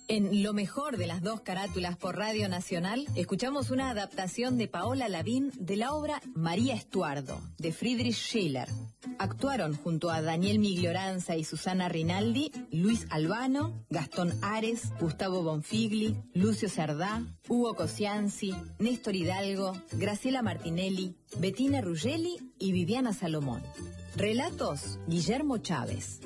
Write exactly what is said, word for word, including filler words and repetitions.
En Lo mejor de las dos carátulas por Radio Nacional, escuchamos una adaptación de Paola Lavín de la obra María Estuardo, de Friedrich Schiller. Actuaron junto a Daniel Miglioranza y Susana Rinaldi, Luis Albano, Gastón Ares, Gustavo Bonfigli, Lucio Cerdá, Hugo Cosianzi, Néstor Hidalgo, Graciela Martinelli, Bettina Ruggeli y Viviana Salomón. Relatos, Guillermo Chávez.